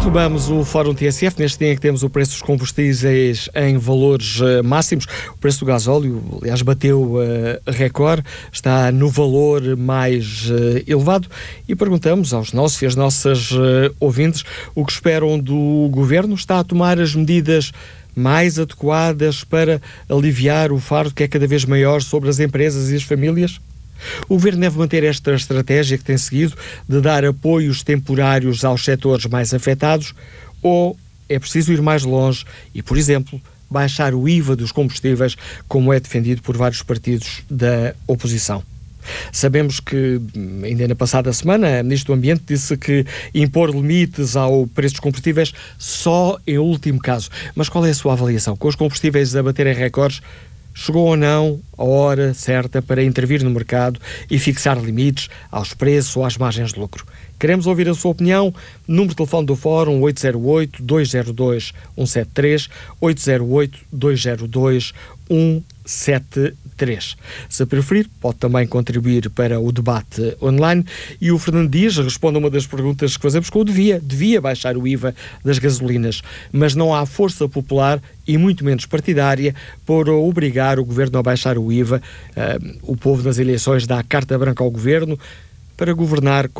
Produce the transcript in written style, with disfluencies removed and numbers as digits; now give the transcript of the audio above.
Retomamos o Fórum TSF, neste dia em que temos o preço dos combustíveis em valores máximos. O preço do gasóleo, aliás, bateu recorde, está no valor mais elevado e perguntamos aos nossos e às nossas ouvintes o que esperam do Governo. Está a tomar as medidas mais adequadas para aliviar o fardo que é cada vez maior sobre as empresas e as famílias? O Governo deve manter esta estratégia que tem seguido de dar apoios temporários aos setores mais afetados ou é preciso ir mais longe e, por exemplo, baixar o IVA dos combustíveis, como é defendido por vários partidos da oposição? Sabemos que, ainda na passada semana, a Ministra do Ambiente disse que impor limites ao preço dos combustíveis só em último caso. Mas qual é a sua avaliação? Com os combustíveis a baterem recordes, chegou ou não a hora certa para intervir no mercado e fixar limites aos preços ou às margens de lucro? Queremos ouvir a sua opinião. Número de telefone do Fórum 808-202-173, 808-202-173. Se preferir, pode também contribuir para o debate online. E o Fernando Dias responde a uma das perguntas que fazemos com o devia baixar o IVA das gasolinas, mas não há força popular e muito menos partidária para obrigar o Governo a baixar o IVA. O povo nas eleições dá carta branca ao Governo para governar com